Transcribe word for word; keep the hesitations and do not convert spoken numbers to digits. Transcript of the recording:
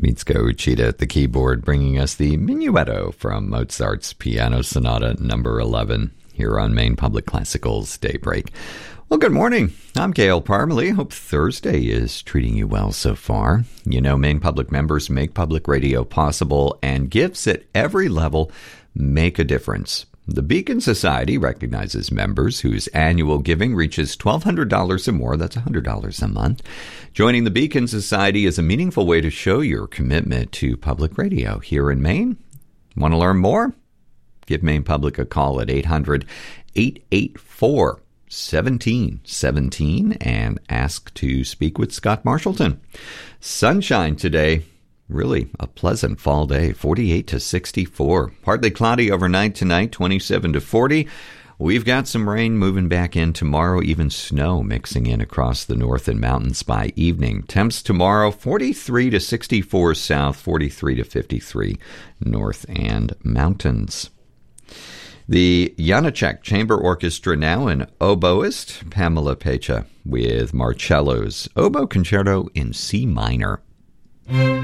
Mitsuko Uchida at the keyboard, bringing us the Minuetto from Mozart's Piano Sonata number eleven here on Maine Public Classical's Daybreak. Well, good morning. I'm Gail Parmalee. Hope Thursday is treating you well so far. You know, Maine Public members make public radio possible, and gifts at every level make a difference. The Beacon Society recognizes members whose annual giving reaches twelve hundred dollars or more. That's one hundred dollars a month. Joining the Beacon Society is a meaningful way to show your commitment to public radio here in Maine. Want to learn more? Give Maine Public a call at eight hundred, eight eight four, seventeen seventeen and ask to speak with Scott Marshallton. Sunshine today. Really a pleasant fall day, forty-eight to sixty-four. Partly cloudy overnight tonight, twenty-seven to forty. We've got some rain moving back in tomorrow, even snow mixing in across the north and mountains by evening. Temps tomorrow, forty-three to sixty-four south, forty-three to fifty-three north and mountains. The Janacek Chamber Orchestra now, and oboist Pamela Pecha with Marcello's Oboe Concerto in C minor.